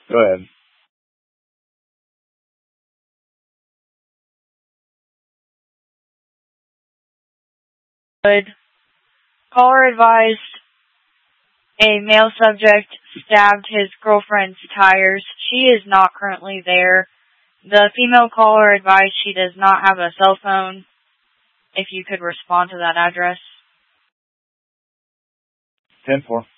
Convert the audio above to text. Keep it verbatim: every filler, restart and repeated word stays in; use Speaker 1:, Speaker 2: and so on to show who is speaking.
Speaker 1: Go ahead.
Speaker 2: Good. Caller advised a male subject stabbed his girlfriend's tires. She is not currently there. The female caller advised she does not have a cell phone. If you could respond to that address.
Speaker 1: ten four.